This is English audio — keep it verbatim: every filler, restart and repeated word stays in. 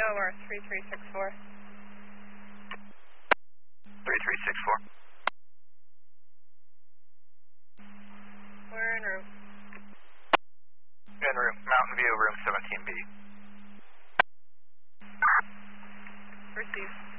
O R three three six four. three three six four. We're en route. En route. Mountain View, room seventeen B. Received.